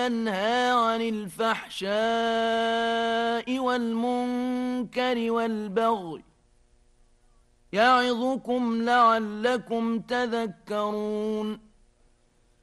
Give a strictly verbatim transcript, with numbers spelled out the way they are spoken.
وينهى عن الفحشاء والمنكر والبغي يعظكم لعلكم تذكرون